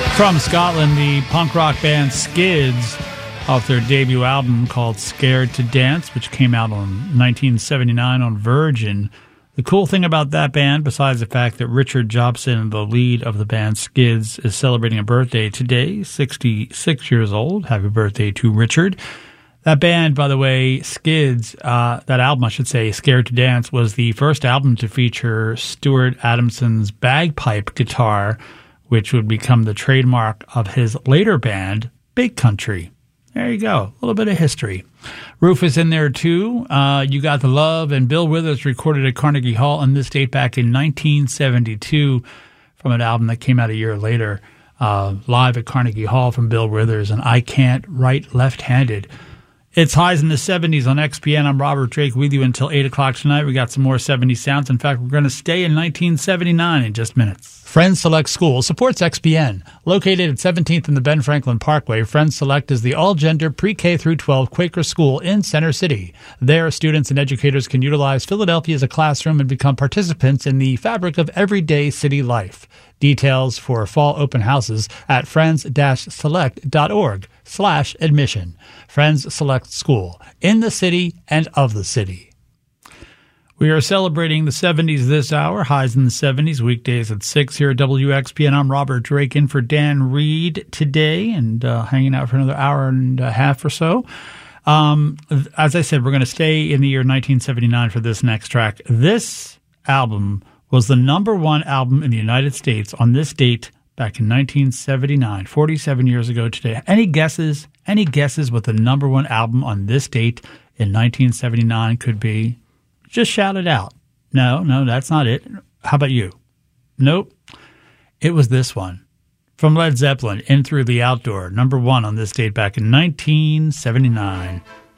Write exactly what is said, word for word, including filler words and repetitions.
From Scotland, the punk rock band Skids, off their debut album called Scared to Dance, which came out in nineteen seventy-nine on Virgin. The cool thing about that band, besides the fact that Richard Jobson, the lead of the band Skids, is celebrating a birthday today, sixty-six years old. Happy birthday to Richard. That band, by the way, Skids, uh, that album, I should say, Scared to Dance, was the first album to feature Stuart Adamson's bagpipe guitar, which would become the trademark of his later band, Big Country. There you go. A little bit of history. Rufus in there, too. Uh, you Got the Love, and Bill Withers recorded at Carnegie Hall on this date back in nineteen seventy-two from an album that came out a year later, uh, live at Carnegie Hall from Bill Withers, and I Can't Write Left-Handed. It's Highs in the seventies on X P N. I'm Robert Drake with you until eight o'clock tonight. We got some more seventies sounds. In fact, we're going to stay in nineteen seventy-nine in just minutes. Friends Select School supports X P N. Located at seventeenth and the Ben Franklin Parkway, Friends Select is the all-gender pre-K through twelve Quaker school in Center City. There, students and educators can utilize Philadelphia as a classroom and become participants in the fabric of everyday city life. Details for fall open houses at friends-select.org slash admission. Friends Select School, in the city and of the city. We are celebrating the seventies this hour, Highs in the seventies, weekdays at six here at W X P N. I'm Robert Drake in for Dan Reed today and uh, hanging out for another hour and a half or so. Um, as I said, we're going to stay in the year nineteen seventy-nine for this next track. This album was the number one album in the United States on this date back in nineteen seventy-nine, forty-seven years ago today. Any guesses? Any guesses what the number one album on this date in nineteen seventy-nine could be? Just shout it out. No, no, that's not it. How about you? Nope. It was this one. From Led Zeppelin, In Through the Outdoor, number one on this date back in nineteen seventy-nine.